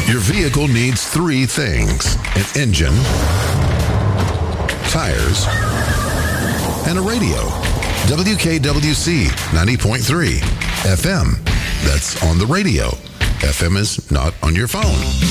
Your vehicle needs three things: an engine, tires, and a radio. WKWC 90.3 FM. That's on the radio. FM is not on your phone.